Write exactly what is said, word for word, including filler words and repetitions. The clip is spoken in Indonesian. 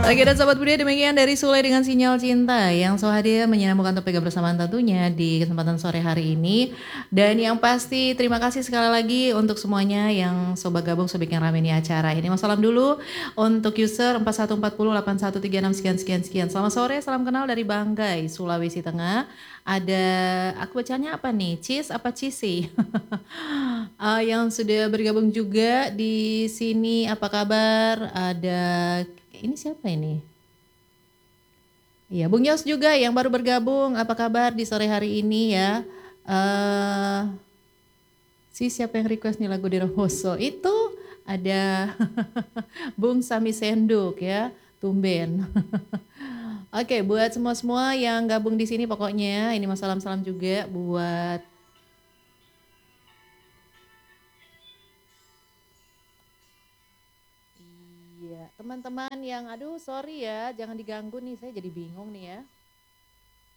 Oke dan Sobat Budaya, demikian dari Sule dengan Sinyal Cinta yang so hadir menyambungkan topik kebersamaan tentunya di kesempatan sore hari ini. Dan yang pasti terima kasih sekali lagi untuk semuanya yang sobat gabung so bikin rame ini acara ini. Wassalam dulu untuk user empat satu empat nol delapan satu tiga enam sekian sekian sekian. Selamat sore, salam kenal dari Banggai, Sulawesi Tengah. Ada aku bacanya apa nih? Cis apa Cisi? uh, yang sudah bergabung juga di sini, apa kabar? Ada ini siapa ini? Iya, Bung Yos juga yang baru bergabung. Apa kabar di sore hari ini ya? Uh, si siapa yang request nih lagu di Romoso? Itu ada Bung Sami Senduk ya, tumben. Oke, buat semua-semua yang gabung di sini pokoknya ini mas salam-salam juga buat iya, teman-teman yang aduh sorry ya, jangan diganggu nih, saya jadi bingung nih ya.